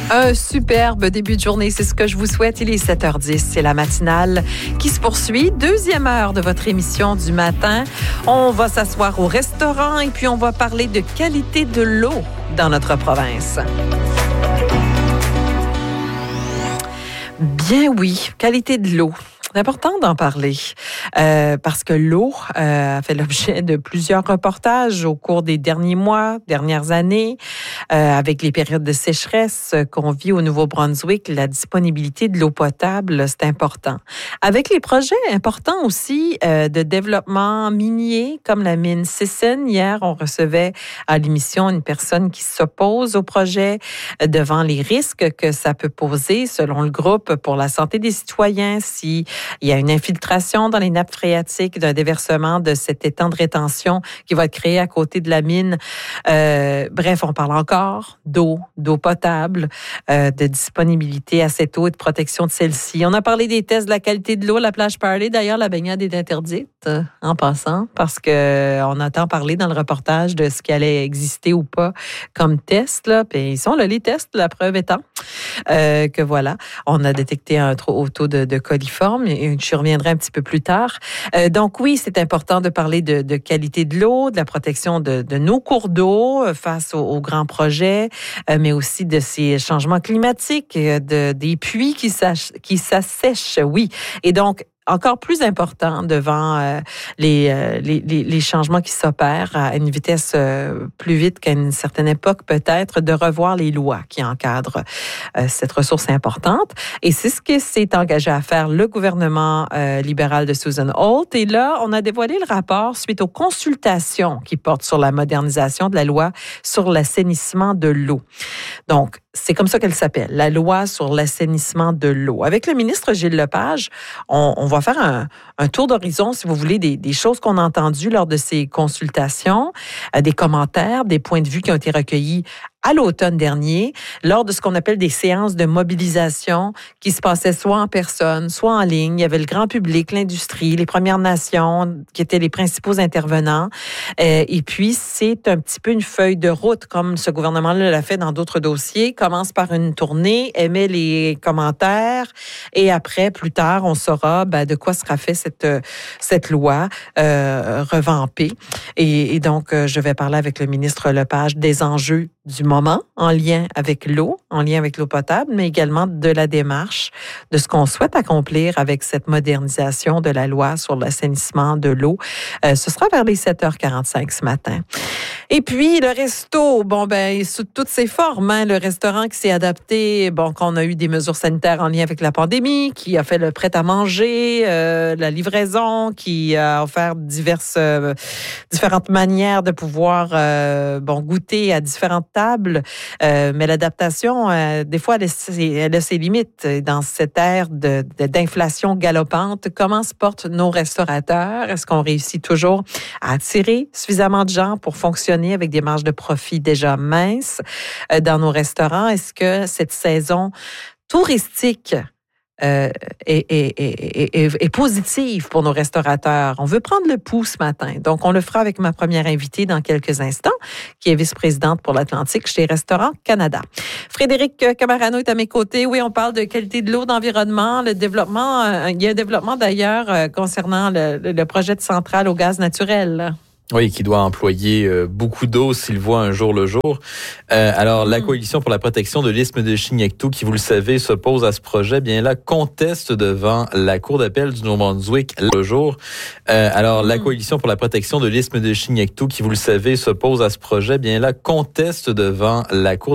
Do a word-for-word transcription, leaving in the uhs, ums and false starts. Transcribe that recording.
Un superbe début de journée, c'est ce que je vous souhaite. Il est sept heures dix, c'est la matinale qui se poursuit. Deuxième heure de votre émission du matin. On va s'asseoir au restaurant et puis on va parler de qualité de l'eau dans notre province. Bien oui, qualité de l'eau. C'est important d'en parler euh, parce que l'eau euh, a fait l'objet de plusieurs reportages au cours des derniers mois, dernières années, euh, avec les périodes de sécheresse qu'on vit au Nouveau-Brunswick. La disponibilité de l'eau potable, c'est important. Avec les projets importants aussi euh, de développement minier, comme la mine Sisson. Hier, on recevait à l'émission une personne qui s'oppose au projet devant les risques que ça peut poser, selon le groupe, pour la santé des citoyens si il y a une infiltration dans les nappes phréatiques d'un déversement de cet étang de rétention qui va être créé à côté de la mine. Euh, bref, on parle encore d'eau, d'eau potable, euh, de disponibilité à cette eau et de protection de celle-ci. On a parlé des tests de la qualité de l'eau à la plage Parley. D'ailleurs, la baignade est interdite, euh, en passant, parce que euh, on entend parler dans le reportage de ce qui allait exister ou pas comme test. Là. Puis ils sont là, les tests, la preuve étant euh, que voilà, on a détecté un trop haut taux de, de coliformes. Et je reviendrai un petit peu plus tard. Euh, donc oui, c'est important de parler de, de qualité de l'eau, de la protection de, de nos cours d'eau face aux, aux grands projets, euh, mais aussi de ces changements climatiques, de, des puits qui, qui s'assèchent, oui. Et donc, encore plus important devant euh, les, euh, les, les, les changements qui s'opèrent à une vitesse euh, plus vite qu'à une certaine époque, peut-être, de revoir les lois qui encadrent euh, cette ressource importante. Et c'est ce que s'est engagé à faire le gouvernement euh, libéral de Susan Holt. Et là, on a dévoilé le rapport suite aux consultations qui portent sur la modernisation de la loi sur l'assainissement de l'eau. Donc, c'est comme ça qu'elle s'appelle, la loi sur l'assainissement de l'eau. Avec le ministre Gilles Lepage, on, on va faire un, un tour d'horizon, si vous voulez, des, des choses qu'on a entendues lors de ces consultations, euh, des commentaires, des points de vue qui ont été recueillis à l'automne dernier, lors de ce qu'on appelle des séances de mobilisation qui se passaient soit en personne, soit en ligne. Il y avait le grand public, l'industrie, les Premières Nations qui étaient les principaux intervenants. Euh, et puis, c'est un petit peu une feuille de route, comme ce gouvernement-là l'a fait dans d'autres dossiers. Commence par une tournée, émet les commentaires et après, plus tard, on saura ben, de quoi sera fait cette, cette loi euh, revampée. Et, et donc, je vais parler avec le ministre Lepage des enjeux du moment en lien avec l'eau, en lien avec l'eau potable, mais également de la démarche, de ce qu'on souhaite accomplir avec cette modernisation de la loi sur l'assainissement de l'eau. Euh, ce sera vers les sept heures quarante-cinq ce matin. Et puis, le resto, bon, ben, sous toutes ses formes, hein, le restaurant qui s'est adapté, bon, qu'on a eu des mesures sanitaires en lien avec la pandémie, qui a fait le prêt-à-manger, euh, la livraison, qui a offert diverses, euh, différentes manières de pouvoir, euh, bon, goûter à différentes tables. Euh, mais l'adaptation, euh, des fois, elle a, ses, elle a ses limites. Dans cette ère de, de, d'inflation galopante, comment se portent nos restaurateurs? Est-ce qu'on réussit toujours à attirer suffisamment de gens pour fonctionner avec des marges de profit déjà minces euh, dans nos restaurants? Est-ce que cette saison touristique euh, est, est, est, est, est positive pour nos restaurateurs? On veut prendre le pouls ce matin. Donc, on le fera avec ma première invitée dans quelques instants, qui est vice-présidente pour l'Atlantique chez Restaurants Canada. Frédéric Camarano est à mes côtés. Oui, on parle de qualité de l'eau, d'environnement, le développement. Euh, il y a un développement d'ailleurs euh, concernant le, le projet de centrale au gaz naturel. Oui, qui doit employer euh, beaucoup d'eau s'il voit un jour le jour. Euh, alors, mmh. la Coalition pour la protection de l'isthme de Chignectou, qui, vous le savez, s'oppose à ce projet, bien là, conteste devant la Cour d'appel du Nouveau-Brunswick le jour. Euh, alors, mmh. la Coalition pour la protection de l'isthme de Chignectou, qui, vous le savez, s'oppose à ce projet, bien là, conteste devant la Cour